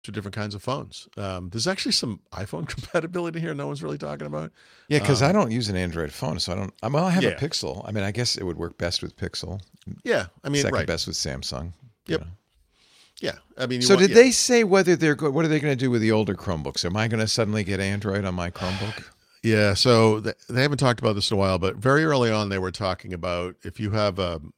to different kinds of phones. There's actually some iPhone compatibility here. No one's really talking about. Yeah, because I don't use an Android phone, so I don't. Well, I have a Yeah. Pixel. I mean, I guess it would work best with Pixel. Yeah, I mean, Second right. best with Samsung. Yep. Yeah, I mean, So did they say whether they're good? What are they going to do with the older Chromebooks? Am I going to suddenly get Android on my Chromebook? Yeah, so they haven't talked about this in a while, but very early on they were talking about if you have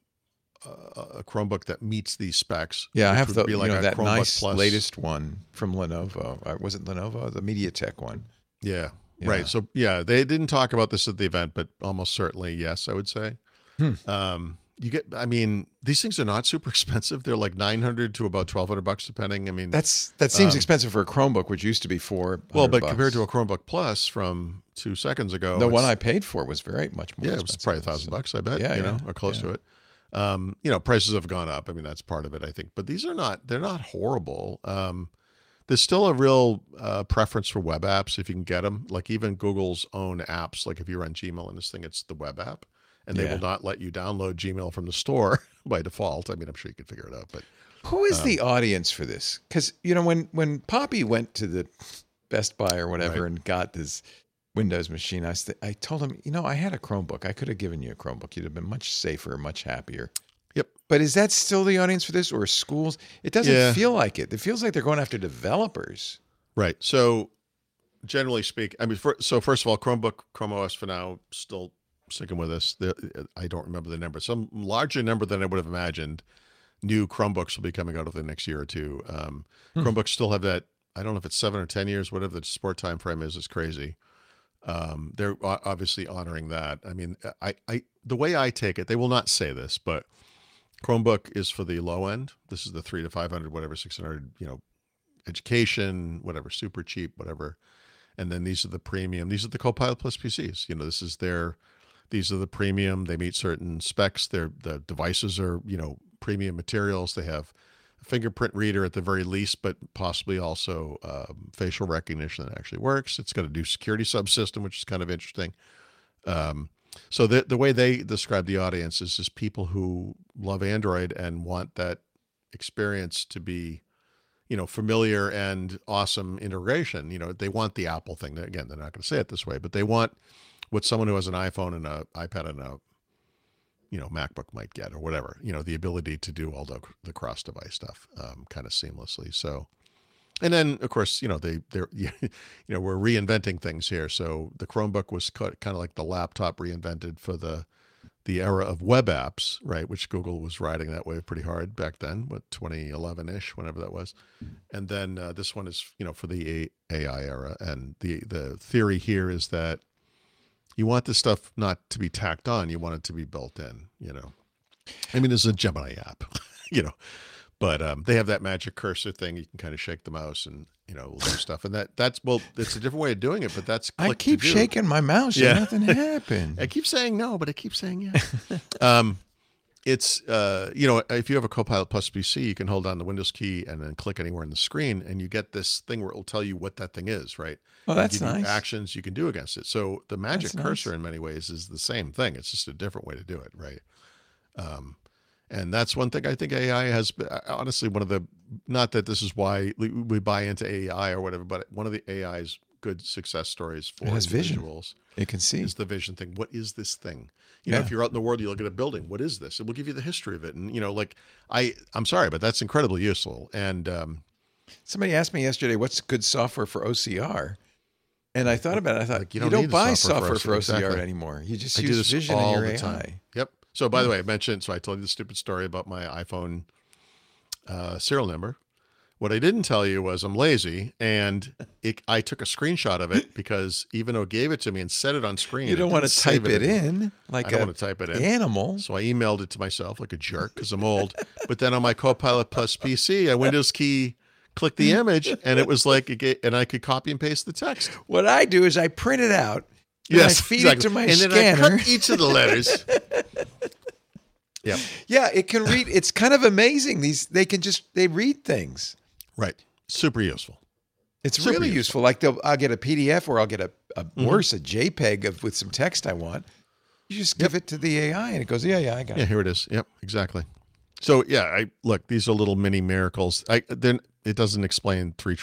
a Chromebook that meets these specs. Yeah, I which have would the be like a that Chromebook nice Plus. latest one from Lenovo. Was it Lenovo? The MediaTek one. Yeah, Yeah. right. So yeah, they didn't talk about this at the event, but almost certainly yes, I would say. You get, I mean, these things are not super expensive. They're like $900 to about $1,200 depending. I mean, That seems expensive for a Chromebook, which used to be $400. well, but compared to a Chromebook Plus from 2 seconds ago, the one I paid for was very much more. yeah, it was probably $1,000, I bet. Yeah, you know, yeah, or close yeah. to it. Prices have gone up. I mean, that's part of it, I think. But these are they're not horrible. There's still a real preference for web apps if you can get them. Like even Google's own apps, like if you run Gmail in this thing, it's the web app. And they Yeah. will not let you download Gmail from the store by default. I mean, I'm sure you could figure it out, but Who is the audience for this? Because when Poppy went to the Best Buy or whatever Right. and got this Windows machine, I told him, I had a Chromebook. I could have given you a Chromebook. You'd have been much safer, much happier. Yep. But is that still the audience for this, or schools? It doesn't Yeah. feel like it. It feels like they're going after developers. right. So generally speaking, I mean, first of all, Chrome OS for now still sticking with us. I don't remember the number. Some larger number than I would have imagined. New Chromebooks will be coming out over the next year or two. Chromebooks still have that. I don't know if it's 7 or 10 years, whatever the support time frame is. It's crazy. They're obviously honoring that. I mean, the way I take it, they will not say this, but Chromebook is for the low end. This is the 300 to 500, whatever, 600. Education, whatever, super cheap, whatever. And then these are the premium. These are the Copilot Plus PCs. These are the premium. They meet certain specs. The devices are, premium materials. They have a fingerprint reader at the very least, but possibly also facial recognition that actually works. It's got a new security subsystem, which is kind of interesting. So the way they describe the audience is just people who love Android and want that experience to be, familiar and awesome integration. They want the Apple thing. Again, they're not going to say it this way, but they want what someone who has an iPhone and an iPad and a MacBook might get, or whatever, the ability to do all the cross-device stuff kind of seamlessly. So, and then of course, they're we're reinventing things here. So the Chromebook was kind of like the laptop reinvented for the era of web apps, right? Which Google was riding that wave pretty hard back then, 2011-ish, whenever that was. And then this one is, for the AI era. And the theory here is that you want this stuff not to be tacked on. You want it to be built in, I mean, it's a Gemini app, but they have that magic cursor thing. You can kind of shake the mouse and, we'll do stuff. And it's a different way of doing it, but that's I click keep to do. shaking my mouse and nothing happened. I keep saying no, but I keep saying yeah. It's, if you have a Copilot Plus PC, you can hold down the Windows key and then click anywhere in the screen, and you get this thing where it will tell you what that thing is, right? Oh, that's give you nice. actions you can do against it. So the magic That's cursor nice. in many ways is the same thing. It's just a different way to do it, right? And that's one thing I think AI has, honestly, one of the, not that this is why we buy into AI or whatever, but one of the AI's good success stories for It has vision. individuals It can see. is the vision thing. What is this thing? Yeah. If you're out in the world, you look at a building, what is this? It will give you the history of it. And, I'm sorry, but that's incredibly useful. And Somebody asked me yesterday, what's good software for OCR? And I thought about it. I thought, Like, you you don't don't need buy software software for for OCR exactly. anymore. You just I do use this vision in all your the AI. time. Yep. So by the way, I told you the stupid story about my iPhone serial number. What I didn't tell you was I'm lazy, and I took a screenshot of it because even though it gave it to me and set it on screen, You don't want to type it in like I don't an want to type it in. animal. So I emailed it to myself like a jerk because I'm old. But then on my Copilot Plus PC, I Windows key clicked the image, and it was like and I could copy and paste the text. What I do is I print it out. And I feed it to my and scanner. then I cut each of the letters. Yep. Yeah, it can read. It's kind of amazing. They read things. Right. Super useful. It's Super really useful. useful. Like I'll get a PDF or I'll get a worse, a JPEG with some text I want. You just give it to the AI and it goes, yeah, I got Yeah, it. here it is. Yep, exactly. So yeah, look, these are little mini miracles. it doesn't explain 3